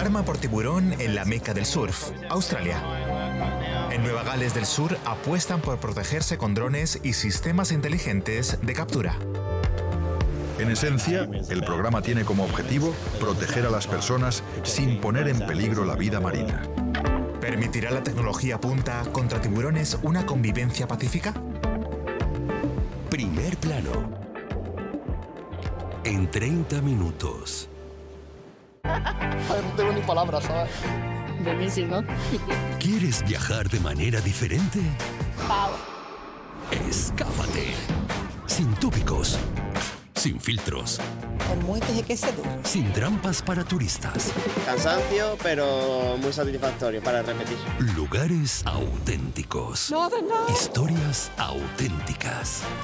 Alarma por tiburón en la meca del surf, Australia. En Nueva Gales del Sur apuestan por protegerse con drones y sistemas inteligentes de captura. En esencia, el programa tiene como objetivo proteger a las personas sin poner en peligro la vida marina. ¿Permitirá la tecnología punta contra tiburones una convivencia pacífica? Primer plano. En 30 minutos. No tengo ni palabras, ¿sabes? Buenísimo. ¿Quieres viajar de manera diferente? Pau. Escápate. Sin tópicos. Sin filtros. El muelle de que se dura. Sin trampas para turistas. Cansancio, pero muy satisfactorio para repetir. Lugares auténticos. Historias auténticas.